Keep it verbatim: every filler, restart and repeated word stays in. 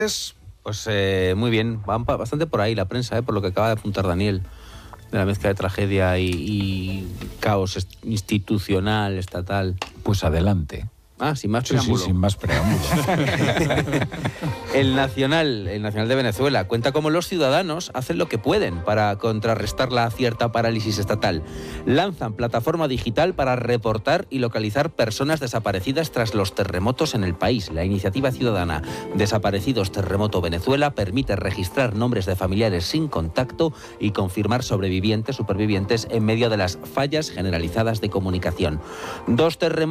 Pues eh, muy bien, van pa- bastante por ahí la prensa, eh, por lo que acaba de apuntar Daniel, de la mezcla de tragedia y, y caos est- institucional, estatal. Pues adelante. Ah, sin más Sí, sí, preámbulo. sin más preámbulo. El Nacional, el Nacional de Venezuela, cuenta cómo los ciudadanos hacen lo que pueden para contrarrestar la cierta parálisis estatal. Lanzan plataforma digital para reportar y localizar personas desaparecidas tras los terremotos en el país. La iniciativa ciudadana Desaparecidos Terremoto Venezuela permite registrar nombres de familiares sin contacto y confirmar sobrevivientes, supervivientes en medio de las fallas generalizadas de comunicación. Dos terremotos